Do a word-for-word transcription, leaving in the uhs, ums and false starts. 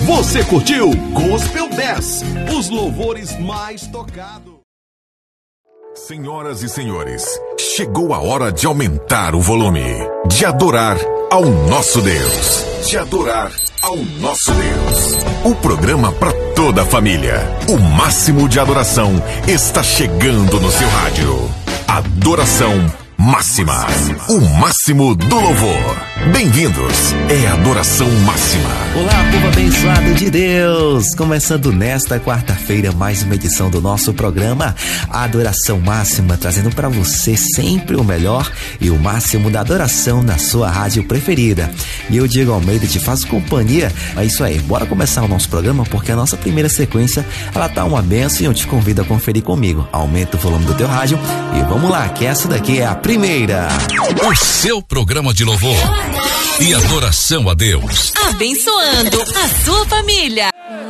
Você curtiu Gospel dez, os louvores mais tocados. Senhoras e senhores, chegou a hora de aumentar o volume, de adorar ao nosso Deus, de adorar ao nosso Deus. O programa para toda a família, o máximo de adoração está chegando no seu rádio. Adoração Máxima, o máximo do louvor. Bem-vindos, é Adoração Máxima. Olá, povo abençoado de Deus! Começando nesta quarta-feira mais uma edição do nosso programa Adoração Máxima, trazendo para você sempre o melhor e o máximo da adoração na sua rádio preferida. E eu, Diego Almeida, te faço companhia. É isso aí, bora começar o nosso programa, porque a nossa primeira sequência, ela tá uma benção e eu te convido a conferir comigo. Aumenta o volume do teu rádio e vamos lá, que essa daqui é a primeira. O seu programa de louvor e adoração a Deus, abençoando a sua família.